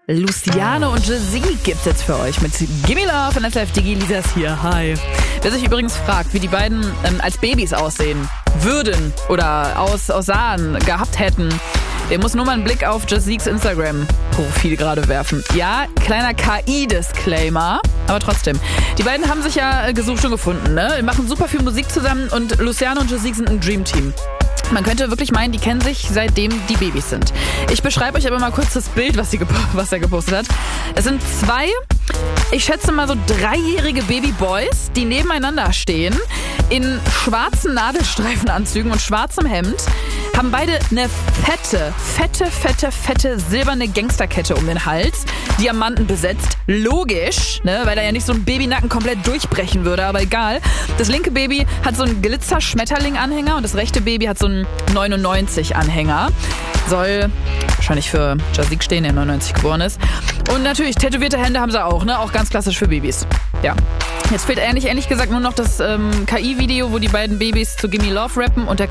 Luciano und Jazik gibt's jetzt für euch mit Gimme Love und FF Digi. Lisa ist hier. Hi. Wer sich übrigens fragt, wie die beiden als Babys aussehen würden oder aussahen, gehabt hätten, der muss nur mal einen Blick auf Jaziks Instagram-Profil gerade werfen. Ja, kleiner KI-Disclaimer, aber trotzdem. Die beiden haben sich ja gesucht und gefunden, ne? Die machen super viel Musik zusammen und Luciano und Jazik sind ein Dreamteam. Man könnte wirklich meinen, die kennen sich, seitdem die Babys sind. Ich beschreibe euch aber mal kurz das Bild, was er gepostet hat. Es sind zwei, ich schätze mal so 3-jährige Babyboys, die nebeneinander stehen, in schwarzen Nadelstreifenanzügen und schwarzem Hemd, haben beide eine fette silberne Gangsterkette um den Hals, Diamanten besetzt, logisch, ne, weil er ja nicht so ein Babynacken komplett durchbrechen würde, aber egal. Das linke Baby hat so einen Glitzer-Schmetterling-Anhänger und das rechte Baby hat so einen 99-Anhänger. Soll wahrscheinlich für Jazik stehen, der 99 geboren ist. Und natürlich, tätowierte Hände haben sie auch, ne? Auch ganz klassisch für Babys. Ja. Jetzt fehlt ehrlich gesagt nur noch das KI-Video, wo die beiden Babys zu Gimme Love rappen und der